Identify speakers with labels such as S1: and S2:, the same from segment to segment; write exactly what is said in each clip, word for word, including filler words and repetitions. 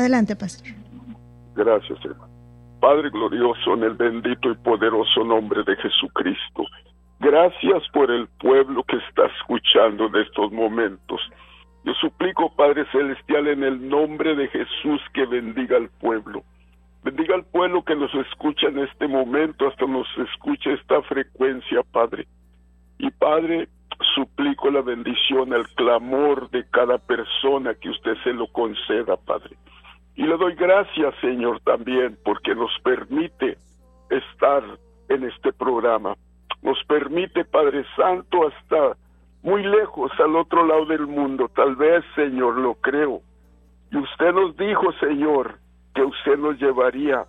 S1: Adelante, pastor.
S2: Gracias, hermano. Padre glorioso, en el bendito y poderoso nombre de Jesucristo, gracias por el pueblo que está escuchando en estos momentos. Yo suplico, Padre Celestial, en el nombre de Jesús, que bendiga al pueblo. Bendiga al pueblo que nos escucha en este momento, hasta nos escucha esta frecuencia, Padre. Y, Padre, suplico la bendición, el clamor de cada persona, que usted se lo conceda, Padre. Y le doy gracias, Señor, también, porque nos permite estar en este programa. Nos permite, Padre Santo, hasta muy lejos, al otro lado del mundo. Tal vez, Señor, lo creo. Y usted nos dijo, Señor, que usted nos llevaría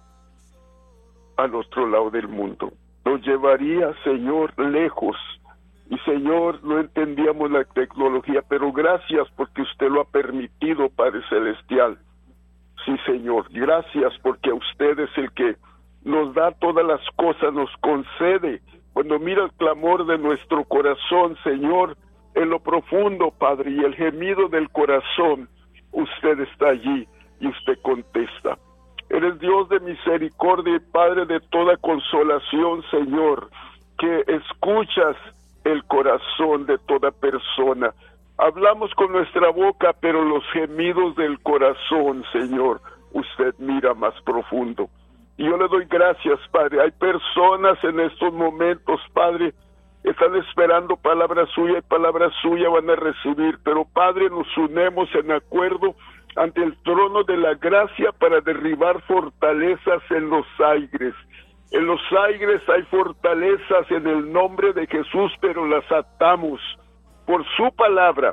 S2: al otro lado del mundo. Nos llevaría, Señor, lejos. Y, Señor, no entendíamos la tecnología, pero gracias porque usted lo ha permitido, Padre Celestial. Sí, Señor, gracias porque usted es el que nos da todas las cosas, nos concede. Cuando mira el clamor de nuestro corazón, Señor, en lo profundo, Padre, y el gemido del corazón, usted está allí y usted contesta. Eres Dios de misericordia y Padre de toda consolación, Señor, que escuchas el corazón de toda persona. Hablamos con nuestra boca, pero los gemidos del corazón, Señor, usted mira más profundo. Y yo le doy gracias, Padre. Hay personas en estos momentos, Padre, que están esperando palabra suya y palabra suya van a recibir. Pero, Padre, nos unemos en acuerdo ante el trono de la gracia para derribar fortalezas en los aires. En los aires hay fortalezas en el nombre de Jesús, pero las atamos por su palabra,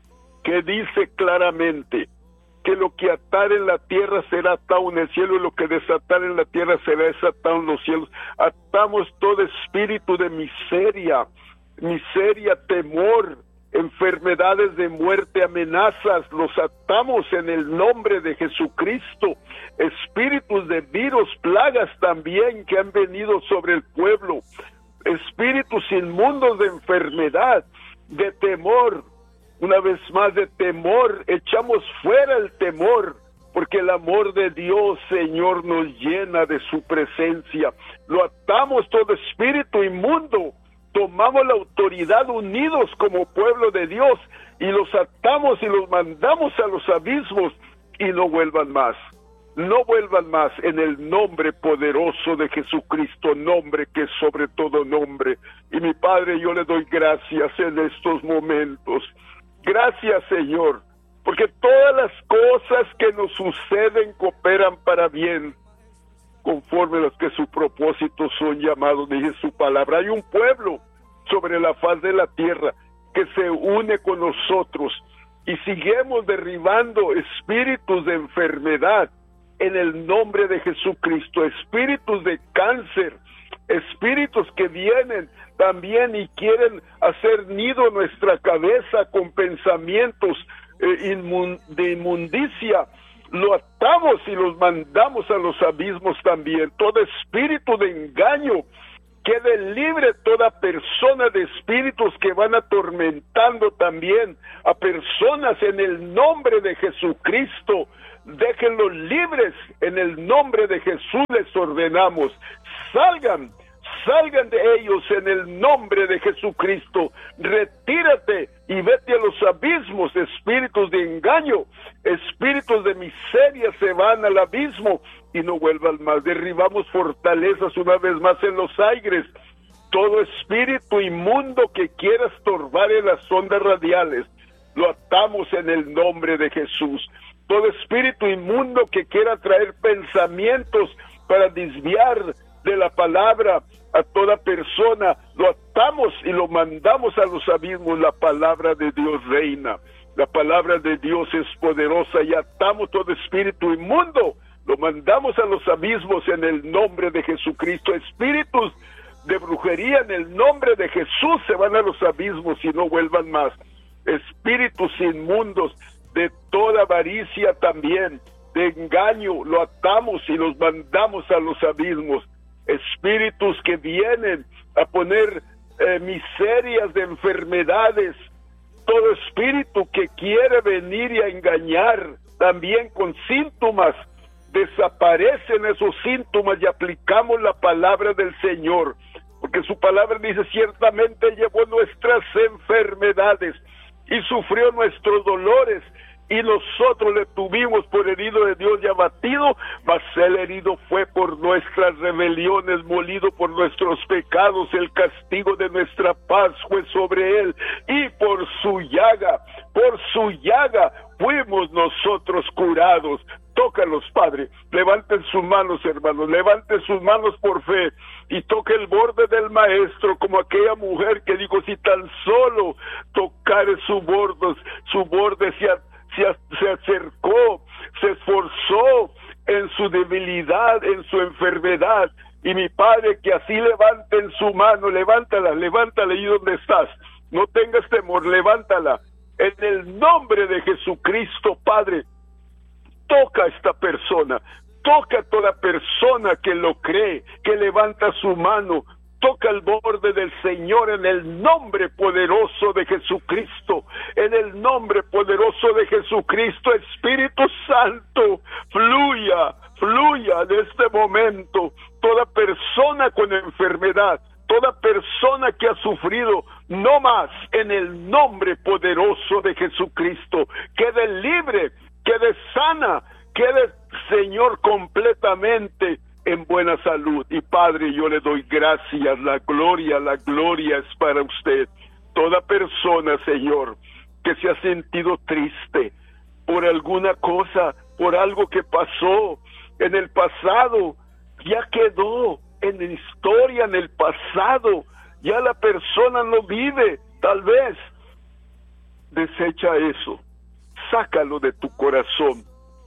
S2: que dice claramente que lo que atar en la tierra será atado en el cielo y lo que desatar en la tierra será desatado en los cielos. Atamos todo espíritu de miseria, miseria, temor, enfermedades de muerte, amenazas, los atamos en el nombre de Jesucristo. Espíritus de virus, plagas también que han venido sobre el pueblo, espíritus inmundos de enfermedad, de temor, una vez más de temor, echamos fuera el temor, porque el amor de Dios, Señor, nos llena de su presencia. Lo atamos todo espíritu inmundo, tomamos la autoridad unidos como pueblo de Dios y los atamos y los mandamos a los abismos y no vuelvan más. No vuelvan más en el nombre poderoso de Jesucristo, nombre que es sobre todo nombre. Y mi Padre, yo le doy gracias en estos momentos. Gracias, Señor, porque todas las cosas que nos suceden cooperan para bien, conforme a los que su propósito son llamados, dice su palabra. Hay un pueblo sobre la faz de la tierra que se une con nosotros y seguimos derribando espíritus de enfermedad en el nombre de Jesucristo, espíritus de cáncer, espíritus que vienen también y quieren hacer nido en nuestra cabeza con pensamientos eh, inmun de inmundicia. Lo atamos y los mandamos a los abismos también. Todo espíritu de engaño, quede libre toda persona de espíritus que van atormentando también a personas en el nombre de Jesucristo. Déjenlos libres en el nombre de Jesús, les ordenamos. Salgan, salgan de ellos en el nombre de Jesucristo. Retírate y vete a los abismos. Espíritus de engaño, espíritus de miseria se van al abismo y no vuelvan más. Derribamos fortalezas una vez más en los aires. Todo espíritu inmundo que quiera estorbar en las ondas radiales, lo atamos en el nombre de Jesús. Todo espíritu inmundo que quiera traer pensamientos para desviar de la palabra a toda persona, lo atamos y lo mandamos a los abismos. La palabra de Dios reina, la palabra de Dios es poderosa y atamos todo espíritu inmundo, lo mandamos a los abismos en el nombre de Jesucristo. Espíritus de brujería en el nombre de Jesús se van a los abismos y no vuelvan más. Espíritus inmundos de toda avaricia también, de engaño, lo atamos y los mandamos a los abismos. Espíritus que vienen a poner eh, miserias de enfermedades todo espíritu que quiere venir y a engañar, también con síntomas, desaparecen esos síntomas y aplicamos la palabra del Señor, porque su palabra dice, ciertamente llevó nuestras enfermedades y sufrió nuestros dolores, y nosotros le tuvimos por herido de Dios y abatido, mas el herido fue por nuestras rebeliones, molido por nuestros pecados, el castigo de nuestra paz fue sobre él, y por su llaga, por su llaga fuimos nosotros curados. Tócalos, Padre, levanten sus manos, hermanos, levanten sus manos por fe, y toque el borde del Maestro, como aquella mujer que dijo, si tan solo tocare su borde, su borde se Se, se acercó, se esforzó en su debilidad, en su enfermedad, y mi Padre, que así levanten su mano, levántala, levántala ahí donde estás, no tengas temor, levántala, en el nombre de Jesucristo, Padre, toca a esta persona, toca a toda persona que lo cree, que levanta su mano, toca el borde del Señor en el nombre poderoso de Jesucristo, en el nombre poderoso de Jesucristo. Espíritu Santo, fluya, fluya en este momento. Toda persona con enfermedad, toda persona que ha sufrido, no más, en el nombre poderoso de Jesucristo, quede libre, quede sana, quede, Señor, completamente en buena salud. Y Padre, yo le doy gracias, la gloria, la gloria es para usted. Toda persona, Señor, que se ha sentido triste por alguna cosa, por algo que pasó en el pasado, ya quedó en la historia, en el pasado, ya la persona no vive, tal vez. Desecha eso, sácalo de tu corazón.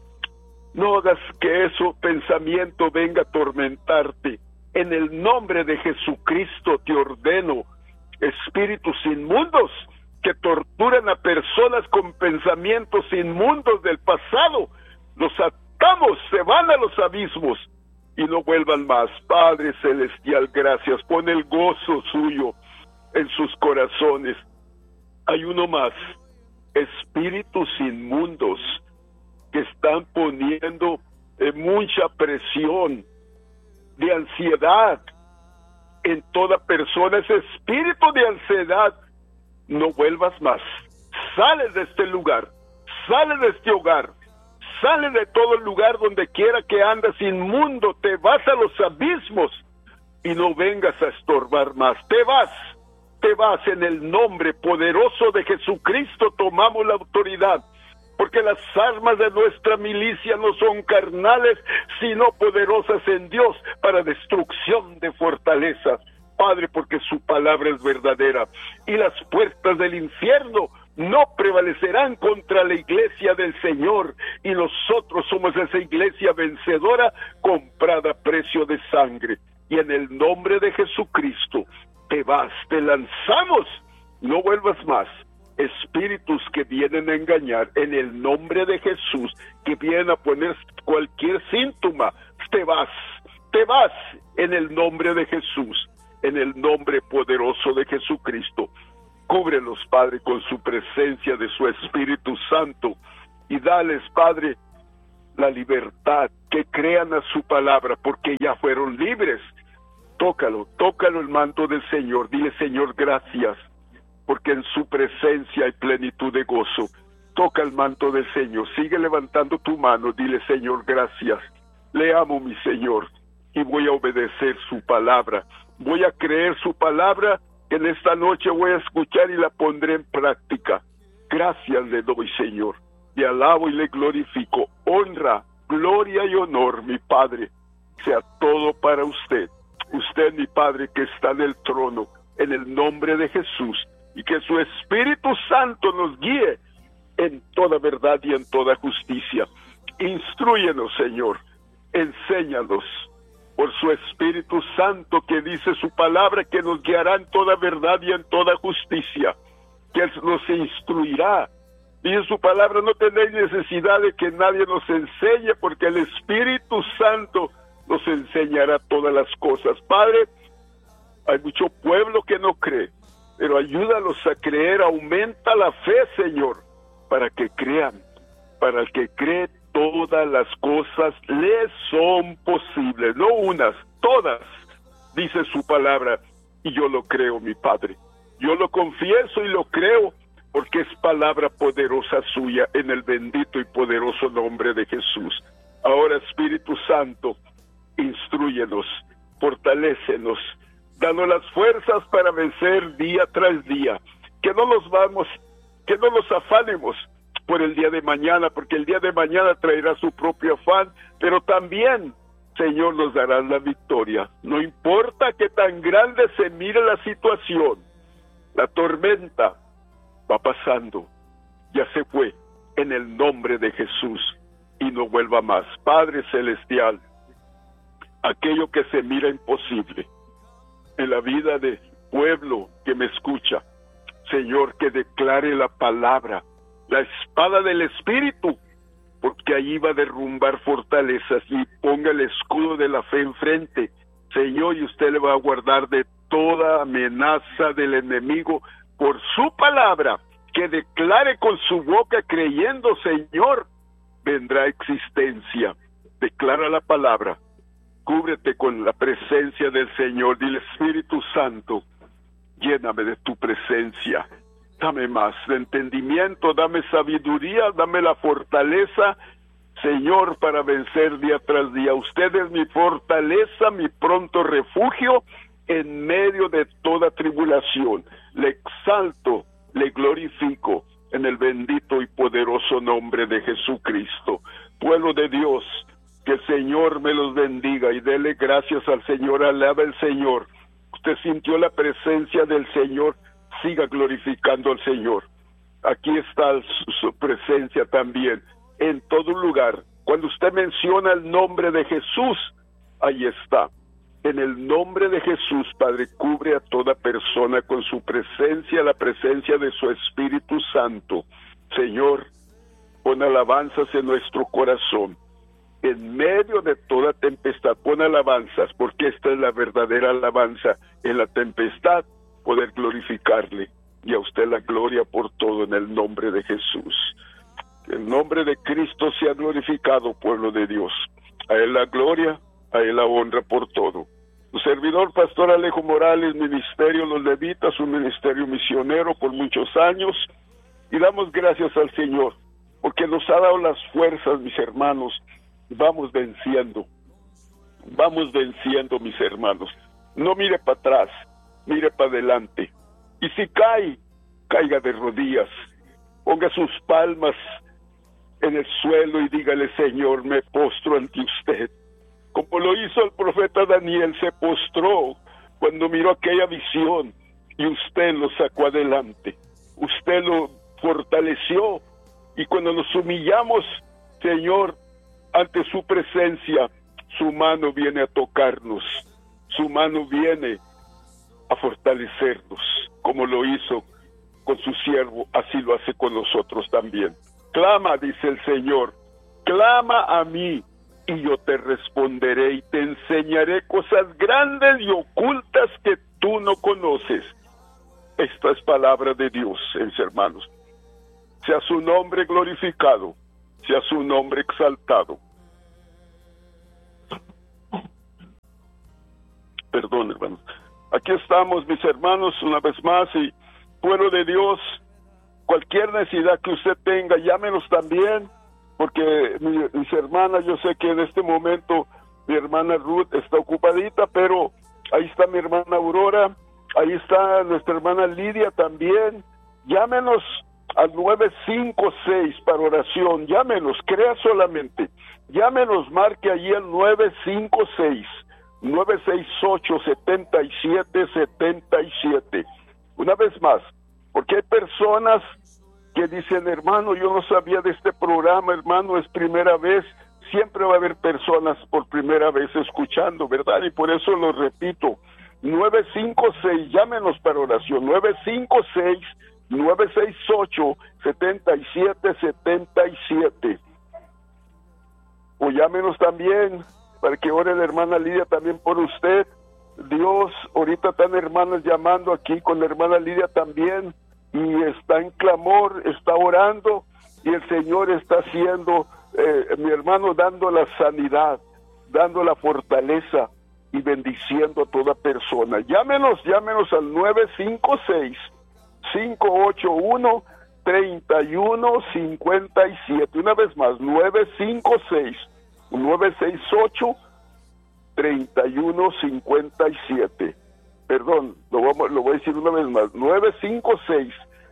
S2: No hagas que ese pensamiento venga a atormentarte. En el nombre de Jesucristo te ordeno, espíritus inmundos que torturan a personas con pensamientos inmundos del pasado, los atamos, se van a los abismos y no vuelvan más. Padre Celestial, gracias. Pon el gozo suyo en sus corazones. Hay uno más, espíritus inmundos que están poniendo eh, mucha presión de ansiedad en toda persona. Ese espíritu de ansiedad, no vuelvas más. Sale de este lugar, sale de este hogar, sale de todo lugar donde quiera que andas inmundo, te vas a los abismos y no vengas a estorbar más. Te vas, te vas en el nombre poderoso de Jesucristo. Tomamos la autoridad, porque las armas de nuestra milicia no son carnales, sino poderosas en Dios para destrucción de fortalezas. Padre, porque su palabra es verdadera, y las puertas del infierno no prevalecerán contra la iglesia del Señor, y nosotros somos esa iglesia vencedora, comprada a precio de sangre. Y en el nombre de Jesucristo, te vas, te lanzamos, no vuelvas más. Espíritus que vienen a engañar, en el nombre de Jesús, que vienen a poner cualquier síntoma, te vas, te vas, en el nombre de Jesús, en el nombre poderoso de Jesucristo. Cúbrelos, Padre, con su presencia de su Espíritu Santo, y dales, Padre, la libertad, que crean a su palabra, porque ya fueron libres. Tócalo, tócalo el manto del Señor, dile, Señor, gracias, porque en su presencia hay plenitud de gozo. Toca el manto del Señor, sigue levantando tu mano, dile, Señor, gracias, le amo, mi Señor, y voy a obedecer su palabra, voy a creer su palabra, que en esta noche voy a escuchar y la pondré en práctica. Gracias le doy, Señor, le alabo y le glorifico. Honra, gloria y honor, mi Padre, sea todo para usted, usted, mi Padre, que está en el trono, en el nombre de Jesús, y que su Espíritu Santo nos guíe en toda verdad y en toda justicia. Instrúyenos, Señor, enséñanos por su Espíritu Santo, que dice su palabra, que nos guiará en toda verdad y en toda justicia, que Él nos instruirá. Dice su palabra, no tenéis necesidad de que nadie nos enseñe, porque el Espíritu Santo nos enseñará todas las cosas. Padre, hay mucho pueblo que no cree, pero ayúdalos a creer, aumenta la fe, Señor, para que crean. Para el que cree, todas las cosas le son posibles, no unas, todas, dice su palabra, y yo lo creo, mi Padre. Yo lo confieso y lo creo, porque es palabra poderosa suya, en el bendito y poderoso nombre de Jesús. Ahora, Espíritu Santo, instrúyenos, fortalécenos, danos las fuerzas para vencer día tras día, que no nos vamos, que no nos afanemos por el día de mañana, porque el día de mañana traerá su propio afán, pero también, Señor, nos dará la victoria. No importa que tan grande se mire la situación, la tormenta va pasando, ya se fue, en el nombre de Jesús, y no vuelva más. Padre Celestial, aquello que se mira imposible en la vida del pueblo que me escucha, Señor, que declare la palabra, la espada del Espíritu, porque allí va a derrumbar fortalezas, y ponga el escudo de la fe enfrente, Señor, y usted le va a guardar de toda amenaza del enemigo por su palabra, que declare con su boca creyendo, Señor, vendrá existencia. Declara la palabra, cúbrete con la presencia del Señor, dile: Espíritu Santo, lléname de tu presencia, dame más de entendimiento, dame sabiduría, dame la fortaleza, Señor, para vencer día tras día. Usted es mi fortaleza, mi pronto refugio en medio de toda tribulación. Le exalto, le glorifico en el bendito y poderoso nombre de Jesucristo. Pueblo de Dios, que el Señor me los bendiga y dele gracias al Señor, alaba al Señor. Usted sintió la presencia del Señor, siga glorificando al Señor. Aquí está su, su presencia también, en todo lugar. Cuando usted menciona el nombre de Jesús, ahí está. En el nombre de Jesús, Padre, cubre a toda persona con su presencia, la presencia de su Espíritu Santo. Señor, pon alabanzas en nuestro corazón. En medio de toda tempestad, pon alabanzas, porque esta es la verdadera alabanza. En la tempestad, poder glorificarle, y a usted la gloria por todo, en el nombre de Jesús. Que el nombre de Cristo sea glorificado, pueblo de Dios. A Él la gloria, a Él la honra por todo. Su servidor, Pastor Alejo Morales, Ministerio Los Levitas, un ministerio misionero por muchos años, y damos gracias al Señor, porque nos ha dado las fuerzas, mis hermanos. Vamos venciendo, vamos venciendo, mis hermanos. No mire para atrás, mire para adelante. Y si cae, caiga de rodillas, ponga sus palmas en el suelo y dígale: Señor, me postro ante usted. Como lo hizo el profeta Daniel, se postró cuando miró aquella visión, y usted lo sacó adelante, usted lo fortaleció, y cuando nos humillamos, Señor, ante su presencia, su mano viene a tocarnos, su mano viene a fortalecernos, como lo hizo con su siervo, así lo hace con nosotros también. Clama, dice el Señor, clama a mí, y yo te responderé y te enseñaré cosas grandes y ocultas que tú no conoces. Esta es palabra de Dios, mis hermanos. Sea su nombre glorificado, sea su nombre exaltado. Perdón, hermanos. Aquí estamos, mis hermanos, una vez más, y pueblo de Dios, cualquier necesidad que usted tenga, llámenos también, porque mi, mis hermanas, yo sé que en este momento mi hermana Ruth está ocupadita, pero ahí está mi hermana Aurora, ahí está nuestra hermana Lidia también. Llámenos al nueve cinco seis para oración, llámenos, crea solamente, llámenos, marque allí el nueve cinco seis, nueve seis ocho, siete siete siete siete. Una vez más, porque hay personas que dicen: hermano, yo no sabía de este programa, hermano, es primera vez. Siempre va a haber personas por primera vez escuchando, ¿verdad? Y por eso lo repito, nueve cinco seis, llámenos para oración, nueve cinco seis, nueve seis ocho, siete siete siete siete. O llámenos también para que ore la hermana Lidia también por usted, Dios, ahorita están hermanas llamando aquí, con la hermana Lidia también, y está en clamor, está orando, y el Señor está haciendo, eh, mi hermano, dando la sanidad, dando la fortaleza y bendiciendo a toda persona. Llámenos, llámenos al nueve cinco seis, cinco ocho uno, tres uno cinco siete. Una vez más, nueve cinco seis, nueve seis ocho, tres uno cinco siete. Perdón, lo, vamos, lo voy a decir una vez más, nueve cinco seis,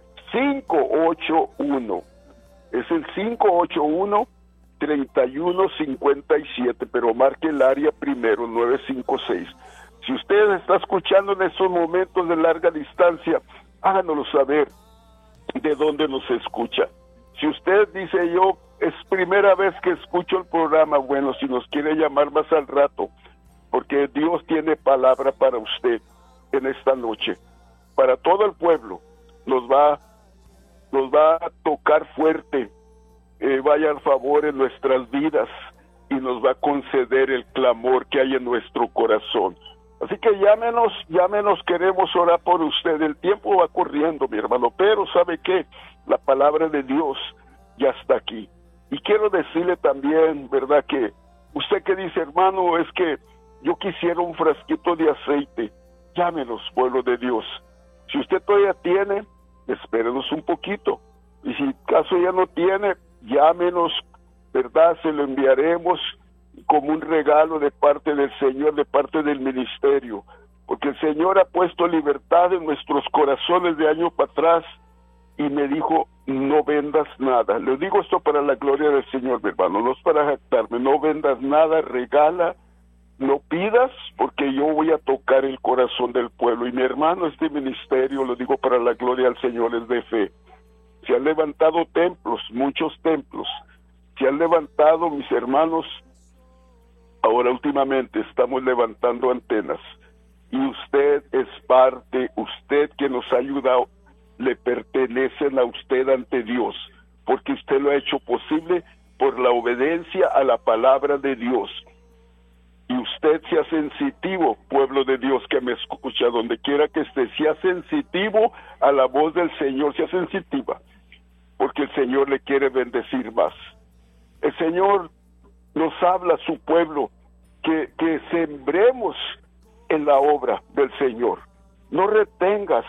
S2: cinco ocho uno. Es el cinco ocho uno, tres uno cinco siete, pero marque el área primero, nueve cinco seis. Si usted está escuchando en estos momentos de larga distancia, háganoslo saber de dónde nos escucha. Si usted dice, yo es primera vez que escucho el programa, bueno, si nos quiere llamar más al rato, porque Dios tiene palabra para usted en esta noche. Para todo el pueblo nos va, nos va a tocar fuerte. Eh, vaya al favor en nuestras vidas y nos va a conceder el clamor que hay en nuestro corazón. Así que llámenos, llámenos, queremos orar por usted. El tiempo va corriendo, mi hermano, pero ¿sabe qué? La palabra de Dios ya está aquí. Y quiero decirle también, ¿verdad? Que usted que dice, hermano, es que yo quisiera un frasquito de aceite. Llámenos, pueblo de Dios. Si usted todavía tiene, espérenos un poquito. Y si caso ya no tiene, llámenos, ¿verdad? Se lo enviaremos como un regalo de parte del Señor, de parte del ministerio, porque el Señor ha puesto libertad en nuestros corazones de año para atrás y me dijo, no vendas nada. Le digo esto para la gloria del Señor, mi hermano, no es para jactarme, no vendas nada, regala, no pidas, porque yo voy a tocar el corazón del pueblo. Y mi hermano, este ministerio, lo digo para la gloria del Señor, es de fe. Se han levantado templos, muchos templos, se han levantado, mis hermanos. Ahora últimamente estamos levantando antenas y usted es parte, usted que nos ha ayudado, le pertenecen a usted ante Dios, porque usted lo ha hecho posible por la obediencia a la palabra de Dios. Y usted sea sensitivo, pueblo de Dios que me escucha, donde quiera que esté, sea sensitivo a la voz del Señor, sea sensitiva, porque el Señor le quiere bendecir más. El Señor nos habla a su pueblo que, que sembremos en la obra del Señor. No retengas,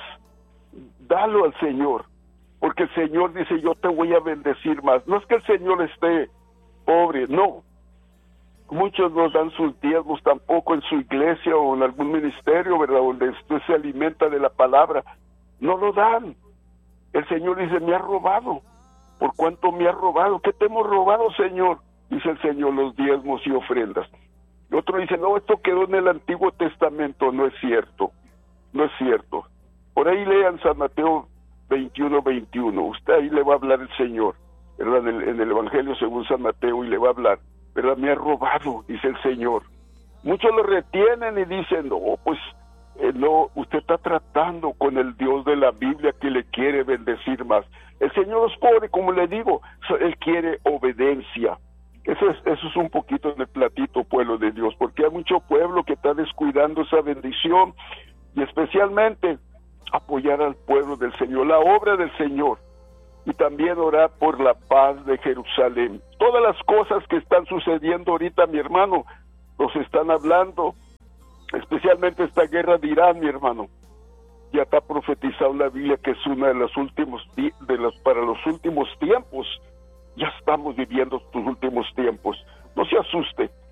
S2: dalo al Señor, porque el Señor dice, yo te voy a bendecir más. No es que el Señor esté pobre, no. Muchos no dan sus diezmos tampoco en su iglesia o en algún ministerio, ¿verdad?, donde usted se alimenta de la palabra. No lo dan. El Señor dice, me ha robado. ¿Por cuánto me ha robado? ¿Qué te hemos robado, Señor? Dice el Señor, los diezmos y ofrendas. Y otro dice, no, esto quedó en el Antiguo Testamento. No es cierto, no es cierto. Por ahí lean San Mateo veintiuno, veintiuno. Usted ahí le va a hablar el Señor, ¿verdad? En el, en el Evangelio según San Mateo, y le va a hablar, ¿verdad? Me ha robado, dice el Señor. Muchos lo retienen y dicen, no, pues, eh, no, usted está tratando con el Dios de la Biblia que le quiere bendecir más. El Señor es pobre, como le digo, Él quiere obediencia. Eso es, eso es un poquito del platito, pueblo de Dios, porque hay mucho pueblo que está descuidando esa bendición, y especialmente apoyar al pueblo del Señor, la obra del Señor, y también orar por la paz de Jerusalén. Todas las cosas que están sucediendo ahorita, mi hermano, nos están hablando, especialmente esta guerra de Irán, mi hermano. Ya está profetizado en la Biblia que es una de los últimos, de los, para los últimos tiempos. Ya estamos viviendo estos últimos tiempos. No se asuste,